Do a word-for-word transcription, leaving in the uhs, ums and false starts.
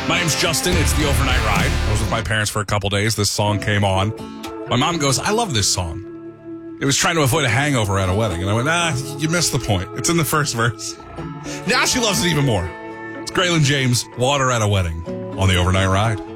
My name's Justin. It's the Overnight Ride. I was with my parents for a couple days. This song came on. My mom goes, I love this song. It was trying to avoid a hangover at a wedding. And I went, nah, you missed the point. It's in the first verse. Now she loves it even more. It's Graylin James, Water at a Wedding on the Overnight Ride.